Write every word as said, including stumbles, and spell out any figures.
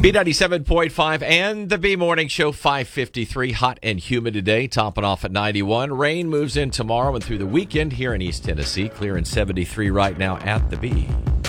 B ninety-seven point five and the B Morning Show, five fifty-three. Hot and humid today, topping off at ninety-one. Rain moves in tomorrow and through the weekend here in East Tennessee. Clear and seventy-three right now at the B.